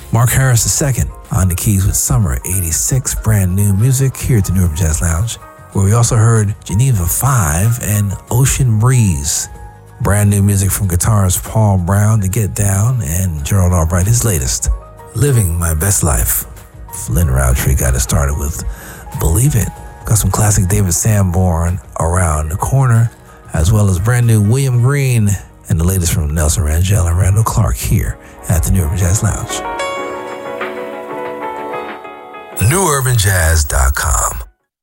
Mark Harris II on the keys with Summer 86, brand new music here at the New Urban Jazz Lounge, where we also heard Geneva 5 and Ocean Breeze. Brand new music from guitarist Paul Brown, The Get Down, and Gerald Albright, his latest, Living My Best Life. Lynn Roundtree got it started with Believe It. Got some classic David Sanborn, Around the Corner, as well as brand new William Green and the latest from Nelson Rangel and Randall Clark here at the New Urban Jazz Lounge. NewUrbanJazz.com